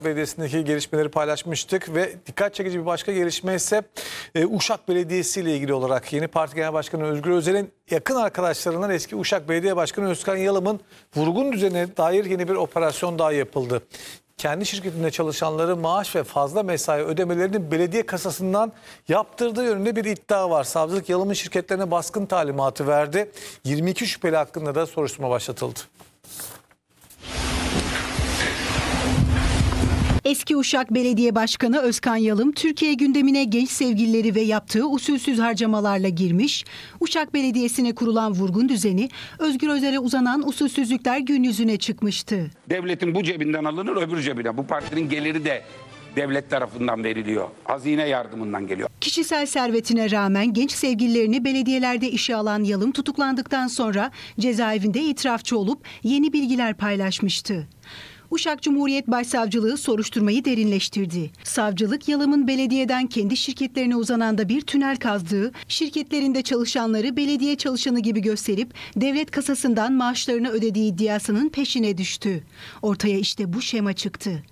Belediyesi'ndeki gelişmeleri paylaşmıştık ve dikkat çekici bir başka gelişme ise Uşak Belediyesi ile ilgili olarak yeni parti genel başkanı Özgür Özel'in yakın arkadaşlarından eski Uşak Belediye Başkanı Özkan Yalım'ın vurgun düzenine dair yeni bir operasyon daha yapıldı. Kendi şirketinde çalışanları maaş ve fazla mesai ödemelerini belediye kasasından yaptırdığı yönünde bir iddia var. Savcılık Yalım'ın şirketlerine baskın talimatı verdi. 22 şüpheli hakkında da soruşturma başlatıldı. Eski Uşak Belediye Başkanı Özkan Yalım, Türkiye gündemine genç sevgilileri ve yaptığı usulsüz harcamalarla girmiş. Uşak Belediyesi'ne kurulan vurgun düzeni, Özgür Özel'e uzanan usulsüzlükler gün yüzüne çıkmıştı. Devletin bu cebinden alınır, öbür cebine. Bu partinin geliri de devlet tarafından veriliyor. Hazine yardımından geliyor. Kişisel servetine rağmen genç sevgililerini belediyelerde işe alan Yalım tutuklandıktan sonra cezaevinde itirafçı olup yeni bilgiler paylaşmıştı. Uşak Cumhuriyet Başsavcılığı soruşturmayı derinleştirdi. Savcılık, Yalım'ın belediyeden kendi şirketlerine uzanan da bir tünel kazdığı, şirketlerinde çalışanları belediye çalışanı gibi gösterip devlet kasasından maaşlarını ödediği iddiasının peşine düştü. Ortaya işte bu şema çıktı.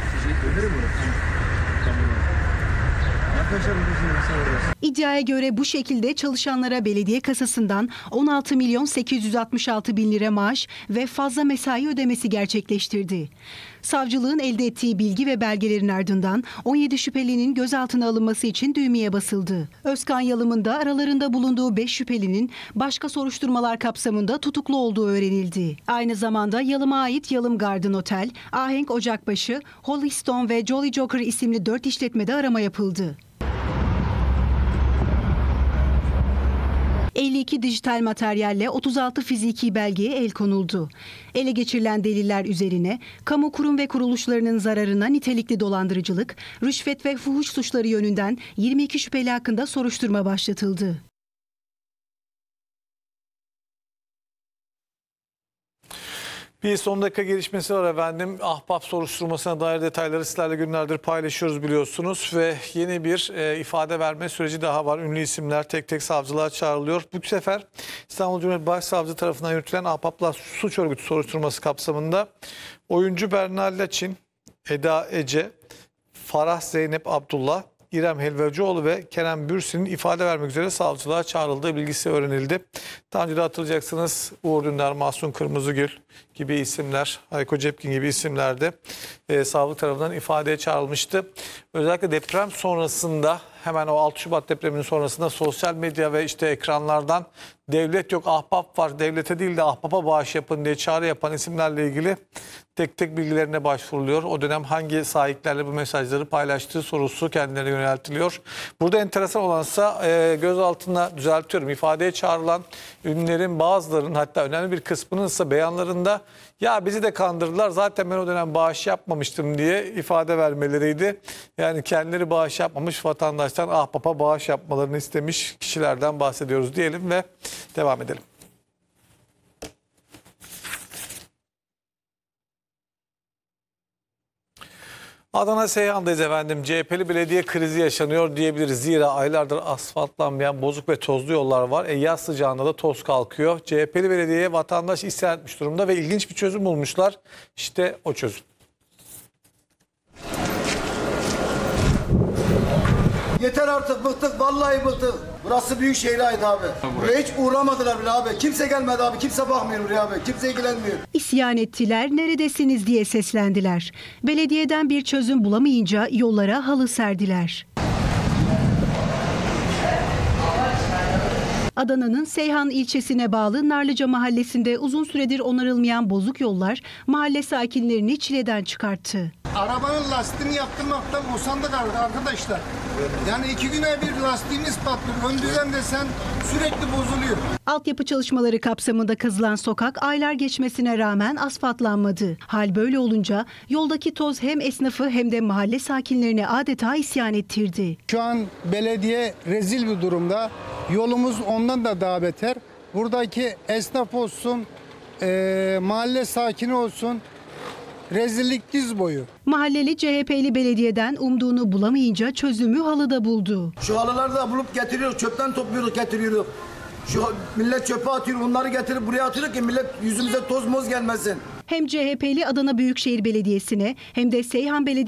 İddiaya göre bu şekilde çalışanlara belediye kasasından 16 milyon 866 bin lira maaş ve fazla mesai ödemesi gerçekleştirdi. Savcılığın elde ettiği bilgi ve belgelerin ardından 17 şüphelinin gözaltına alınması için düğmeye basıldı. Özkan Yalım'ın da aralarında bulunduğu 5 şüphelinin başka soruşturmalar kapsamında tutuklu olduğu öğrenildi. Aynı zamanda Yalım'a ait Yalım Garden Otel, Ahenk Ocakbaşı, Holy Stone ve Jolly Joker isimli 4 işletmede arama yapıldı. 52 dijital materyalle 36 fiziki belgeye el konuldu. Ele geçirilen deliller üzerine kamu kurum ve kuruluşlarının zararına nitelikli dolandırıcılık, rüşvet ve fuhuş suçları yönünden 22 şüpheli hakkında soruşturma başlatıldı. Bir son dakika gelişmesi var efendim. Ahbap soruşturmasına dair detayları sizlerle günlerdir paylaşıyoruz biliyorsunuz. Ve yeni bir ifade verme süreci daha var. Ünlü isimler tek tek savcılığa çağrılıyor. Bu sefer İstanbul Cumhuriyet Başsavcılığı tarafından yürütülen ahbaplar suç örgütü soruşturması kapsamında oyuncu Berna Laçin, Eda Ece, Farah Zeynep Abdullah, İrem Helvacıoğlu ve Kerem Bürsin'in ifade vermek üzere savcılığa çağrıldığı bilgisi öğrenildi. Daha önce de hatırlayacaksınız Uğur Dündar, Mahsun Kırmızıgül gibi isimler, Hayko Cepkin gibi isimler de savcılık tarafından ifadeye çağrılmıştı. Özellikle deprem sonrasında hemen o 6 Şubat depreminin sonrasında sosyal medya ve işte ekranlardan devlet yok ahbap var, devlete değil de ahbapa bağış yapın diye çağrı yapan isimlerle ilgili tek tek bilgilerine başvuruluyor. O dönem hangi sahiplerle bu mesajları paylaştığı sorusu kendilerine yöneltiliyor. Burada enteresan olansa gözaltına düzeltiyorum. İfadeye çağrılan ünlülerin bazılarının hatta önemli bir kısmının ise beyanlarında ya bizi de kandırdılar zaten ben o dönem bağış yapmamıştım diye ifade vermeleriydi. Yani kendileri bağış yapmamış vatandaştan ahbapa bağış yapmalarını istemiş kişilerden bahsediyoruz diyelim ve devam edelim. Adana Seyhan'dayız efendim. CHP'li belediye krizi yaşanıyor diyebiliriz. Zira aylardır asfaltlanmayan bozuk ve tozlu yollar var. Yaz sıcağında da toz kalkıyor. CHP'li belediyeye vatandaş isyan etmiş durumda ve ilginç bir çözüm bulmuşlar. İşte o çözüm. Yeter artık, bıktık, vallahi bıktık. Burası Büyükşehir'e ait abi. Buraya hiç uğramadılar bile abi. Kimse gelmedi abi, kimse bakmıyor buraya abi. Kimse ilgilenmiyor. İsyan ettiler, neredesiniz diye seslendiler. Belediyeden bir çözüm bulamayınca yollara halı serdiler. Adana'nın Seyhan ilçesine bağlı Narlıca mahallesinde uzun süredir onarılmayan bozuk yollar mahalle sakinlerini çileden çıkarttı. Arabanın lastiğini yaptırmaktan usandık arkadaşlar. Yani 2 güne bir lastiğimiz patlıyor. Ön düzen desen sürekli bozuluyor. Altyapı çalışmaları kapsamında kazılan sokak aylar geçmesine rağmen asfaltlanmadı. Hal böyle olunca yoldaki toz hem esnafı hem de mahalle sakinlerini adeta isyan ettirdi. Şu an belediye rezil bir durumda. Yolumuz ondan da daha beter. Buradaki esnaf olsun, mahalle sakini olsun. Rezillik diz boyu. Mahalleli CHP'li belediyeden umduğunu bulamayınca çözümü halıda buldu. Şu halıları da bulup getiriyoruz, çöpten topluyoruz, getiriyoruz. Şu millet çöpe atıyor, onları getirip buraya atıyor ki millet yüzümüze toz moz gelmesin. Hem CHP'li Adana Büyükşehir Belediyesi'ne hem de Seyhan Belediyesi'ne